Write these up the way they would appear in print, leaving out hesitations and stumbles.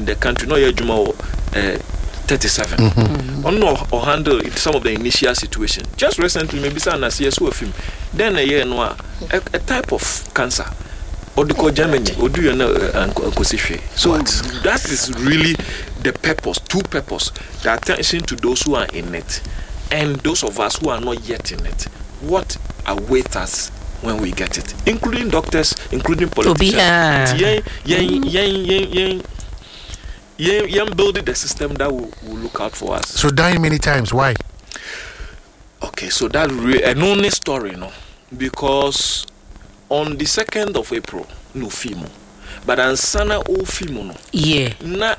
in the country. No, you're 37. Or handle some of the initial situation. Just recently, maybe some CS with him. Then a year no a type of cancer. Or the call Germany, or do you know So that is really the purpose, two purpose, the attention to those who are in it and those of us who are not yet in it. What awaits us when we get it, including doctors, including politicians. Building the system that will look out for us. So dying many times, why? Okay, so that an only story, no, because on the 2nd of April, no FIMO, but on Sana o FIMO, no, na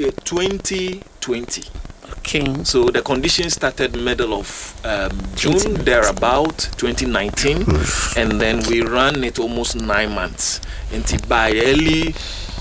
2020. Okay. So the condition started middle of June, thereabout 2019, and then we ran it almost 9 months until by early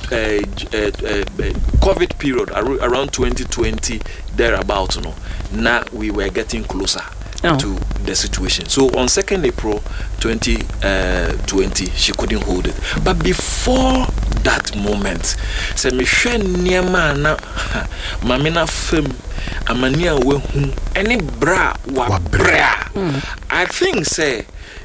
COVID period around 2020 thereabout. No, now we were getting closer to the situation. So on 2nd April 2020, she couldn't hold it. But before that moment, say me share niema na mamina fem amania we hu any bra wa bra. I think say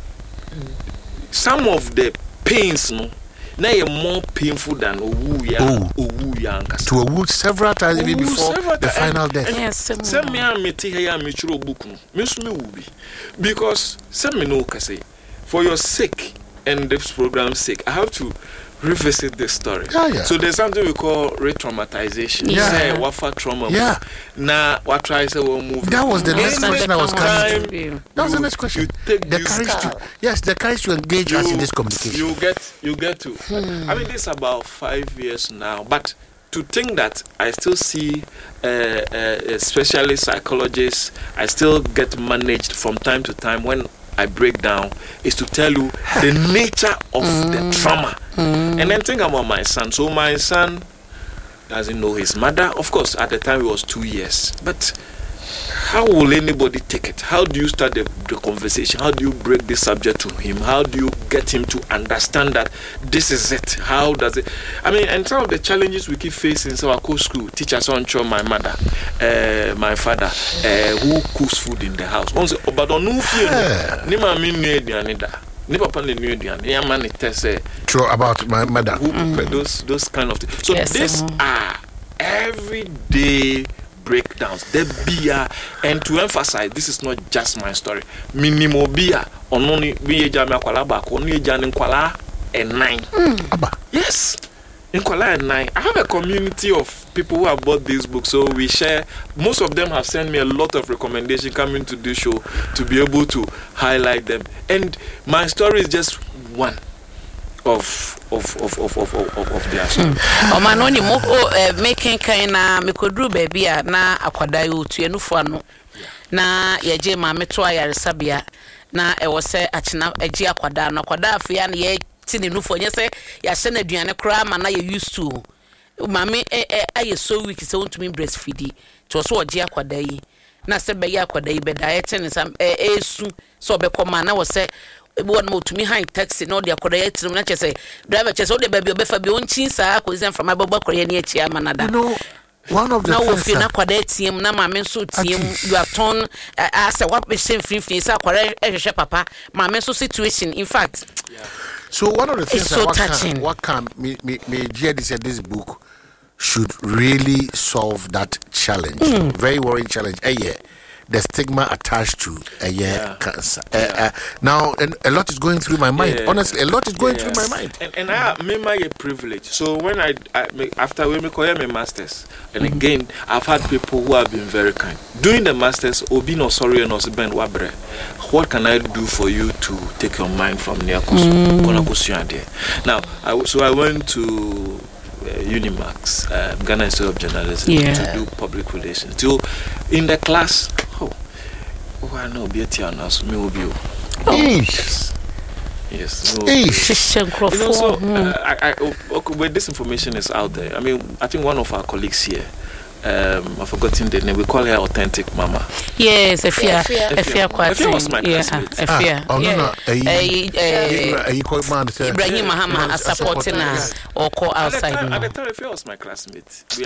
some of the pains no na more painful than owu ya ankasa. To owu several times even before the final death. Yes, some me ameti here me chiro book no. Me so me will be. Because some me no kase for your sake and this program's sake, I have to revisit this story. So there's something we call re-traumatization. Wafa trauma. Now what try say we'll move. That was the next question I was coming to. That was the next question. The courage to engage us in this communication. You get to. I mean, this is about 5 years now, but to think that I still see specialist psychologists, I still get managed from time to time when I break down, is to tell you the nature of the trauma. And then think about my son. So my son doesn't know his mother. Of course, at the time it was 2 years. But how will anybody take it? How do you start the conversation? How do you break this subject to him? How do you get him to understand that this is it? How does it? I mean, and some of the challenges we keep facing in our school, teachers on show, my mother, my father, who cooks food in the house. But on no fear, ni mama ni dianida. Ni papa ni dianida. Ni man it true about my mother. Who prepare those kind of things. So these are everyday breakdowns. The beer, and to emphasize, this is not just my story. Minimo beer on only be jama kwala back only jan in kwala and 9. Yes, in kwala and 9. I have a community of people who have bought this book, so we share. Most of them have sent me a lot of recommendations coming to this show to be able to highlight them. And my story is just one of their story. Omanoni mo making kaina mekodru baby na akwada yo tuenufo ano na yeje ma meto ayaresabia na ewo se achina eje akwada na akwada afia na ye tini nufo nye se ya hye na aduane kra ma na ye used to mame aye so weak se wontumi breastfeed to so oje akwada yi na se be ye akwada yi be diet ne sam esu so be koma na wo se one more to me high taxi no dia koda yet na chese driver chese o de baby obefa bi onchi saa ko zen from ababa korea na echi amanada one of the now if you na koda tiem na ma men so tiem you are turn as a what be same free saa korea ehwehwe papa ma men so situation in fact so one of the things so what can me GD said this book should really solve that challenge very worrying challenge the stigma attached to cancer. Now, and a lot is going through my mind. Honestly, a lot is going through my mind. And I remember a privilege. So when after we call my masters, and again, I've had people who have been very kind. Doing the masters, Obi no sorry no ben wabre. What can I do for you to take your mind from near Now, I went to Unimax, Ghana Institute of Journalism, to do public relations. So in the class, I know beauty and us, me will be. Yes. So where this information is out there. I mean, I think one of our colleagues here. I've forgotten the name. We call her Authentic Mama. Yes, Efia was my classmate. Ibrahim Mahama supporting us or call outside. At the time, Efia was my classmate.